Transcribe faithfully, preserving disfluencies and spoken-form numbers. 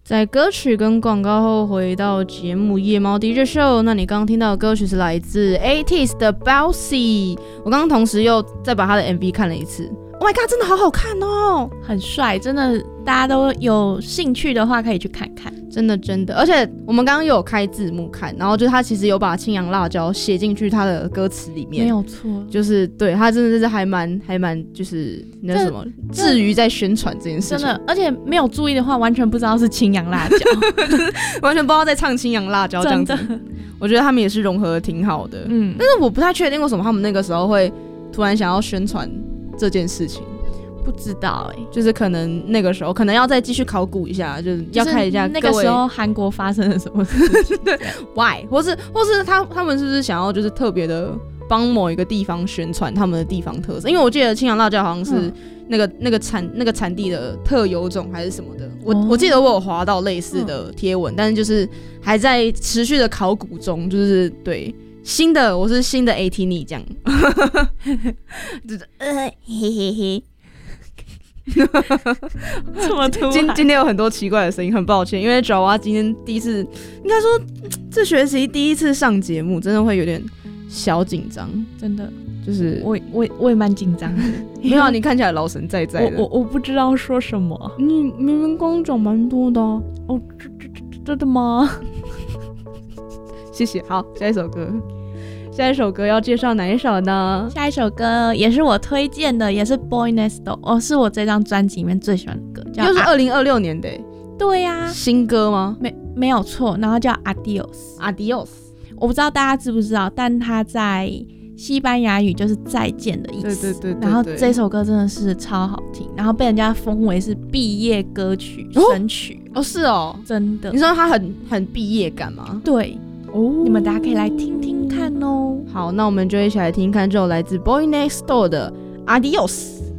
在歌曲跟广告后回到节目夜猫 D J Show， 那你刚刚听到的歌曲是来自 eighties 的 Bouncy， 我刚刚同时又再把他的 M V 看了一次。Oh my god， 真的好好看哦， 很帅，真的，大家都有兴趣的话可以去看看， 真的真的。而且我们刚刚又有开字幕看，然后就是他其实有把青阳辣椒写进去他的歌词里面， 没有错， 就是对他真的是还蛮还蛮就是那什么，至于在宣传这件事情， 真的，而且没有注意的话，完全不知道是青阳辣椒， 完全不知道在唱青阳辣椒这样子。我觉得他们也是融合的挺好的，嗯，但是我不太确定为什么他们那个时候会突然想要宣传这件事情， 不知道哎、欸， 就是可能那个时候可能要再继续考古一下，就是要看一下那个时候韩国发生了什么事情，对 ，why， 或是或是他他们是不是想要就是特别的帮某一个地方宣传他们的地方特色？因为我记得青阳辣椒好像是那个、嗯、那个产那个产地的特有种还是什么的，我、哦、我记得我有滑到类似的贴文、嗯，但是就是还在持续的考古中，就是对。新的，我是新的 A T 你这样，就是呃嘿嘿嘿， 这么突然。 今今天有很多奇怪的声音，很抱歉，因为爪哇今天第一次，应该说这学期第一次上节目，真的会有点小紧张， 真的， 就是我我我也蛮紧张的。 没有、啊，你看起来老神在在的， 我我我不知道说什么。 你明明刚讲蛮多的、啊， 哦，这这这真的吗？ 谢谢。好，下一首歌，下一首歌要介绍哪一首呢？ 下一首歌也是我推荐的，也是 Boy Next Door， 哦，是我这张专辑里面最喜欢的歌，叫又是二零二六年的、欸。 对呀、啊， 新歌吗？ 没没有错，然后叫 Adios Adios， 我不知道大家知不知道，但它在西班牙语就是再见的意思。 对对 对, 对, 对。 然后这首歌真的是超好听，然后被人家封为是毕业歌曲、哦、神曲。 哦，是哦， 真的。 你说它很很毕业感吗？ 对。哦，你们大家可以来听听看哦。 好，那我们就一起来听看这首来自 Boy Next Door 的 Adios。